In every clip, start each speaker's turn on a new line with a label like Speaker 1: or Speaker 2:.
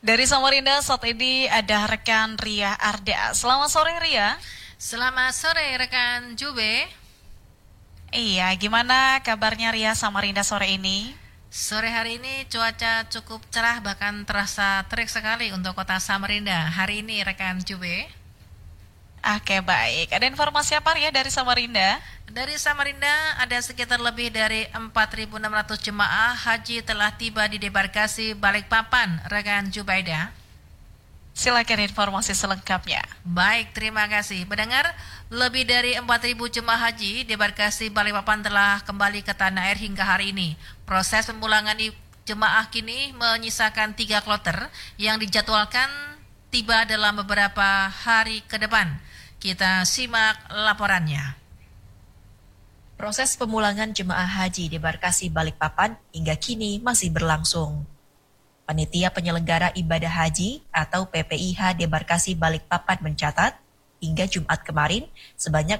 Speaker 1: Dari Samarinda saat ini ada rekan Ria Arda. Selamat sore Ria.
Speaker 2: Selamat sore rekan Jube.
Speaker 1: Iya, gimana kabarnya Ria Samarinda sore ini?
Speaker 2: Sore hari ini cuaca cukup cerah, bahkan terasa terik sekali untuk kota Samarinda hari ini rekan Jube.
Speaker 1: Oke, baik. Ada informasi apa Ria dari Samarinda?
Speaker 2: Dari Samarinda ada sekitar lebih dari 4.600 jemaah haji telah tiba di debarkasi Balikpapan, rekan Jubaida.
Speaker 1: Silakan informasi selengkapnya.
Speaker 2: Baik, terima kasih. Pendengar, lebih dari 4.000 jemaah haji debarkasi Balikpapan telah kembali ke tanah air hingga hari ini. Proses pemulangan jemaah kini menyisakan 3 kloter yang dijadwalkan tiba dalam beberapa hari ke depan. Kita simak laporannya.
Speaker 3: Proses pemulangan jemaah haji debarkasi Balikpapan hingga kini masih berlangsung. Panitia Penyelenggara Ibadah Haji atau PPIH debarkasi Balikpapan mencatat, hingga Jumat kemarin sebanyak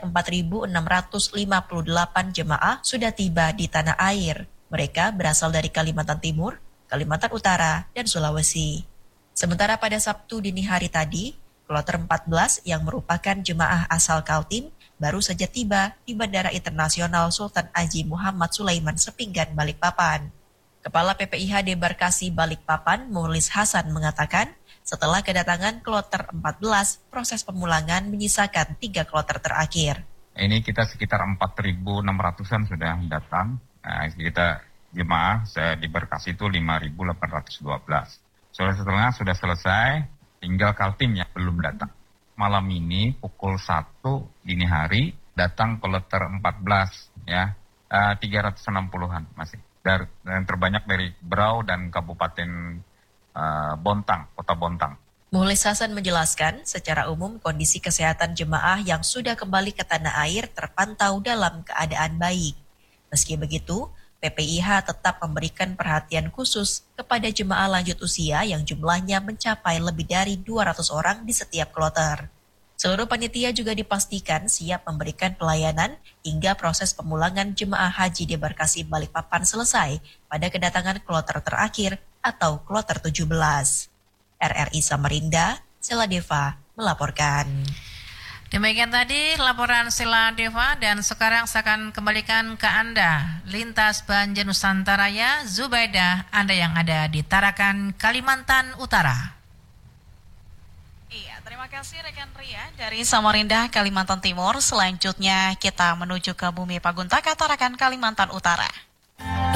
Speaker 3: 4.658 jemaah sudah tiba di tanah air. Mereka berasal dari Kalimantan Timur, Kalimantan Utara, dan Sulawesi. Sementara pada Sabtu dini hari tadi, kloter 14 yang merupakan jemaah asal Kaltim baru saja tiba di Bandara Internasional Sultan Haji Muhammad Sulaiman Sepinggan, Balikpapan. Kepala PPIH Debarkasi Balikpapan, Mulis Hasan mengatakan, setelah kedatangan kloter 14, proses pemulangan menyisakan 3 kloter terakhir.
Speaker 4: Ini kita sekitar 4.600-an sudah datang. Kita jemaah Debarkasi itu 5.812. Setelah sudah selesai, tinggal Kaltim yang belum datang. Malam ini pukul 1 dini hari datang kloter 14 ya, 360-an masih. Dan terbanyak dari Berau dan Kabupaten Bontang, Kota Bontang.
Speaker 3: Muhlis Hasan menjelaskan, secara umum kondisi kesehatan jemaah yang sudah kembali ke tanah air terpantau dalam keadaan baik. Meski begitu, PPIH tetap memberikan perhatian khusus kepada jemaah lanjut usia yang jumlahnya mencapai lebih dari 200 orang di setiap kloter. Seluruh panitia juga dipastikan siap memberikan pelayanan hingga proses pemulangan jemaah haji debarkasi Balikpapan selesai pada kedatangan kloter terakhir atau kloter 17. RRI Samarinda, Sela Deva melaporkan.
Speaker 2: Demikian tadi laporan Sela Deva, dan sekarang saya akan kembalikan ke Anda. Lintas Banjar Nusantaraya, Zubaida, Anda yang ada di Tarakan, Kalimantan Utara.
Speaker 1: Iya, terima kasih rekan Ria dari Samarinda, Kalimantan Timur. Selanjutnya kita menuju ke Bumi Paguntaka, Tarakan, Kalimantan Utara.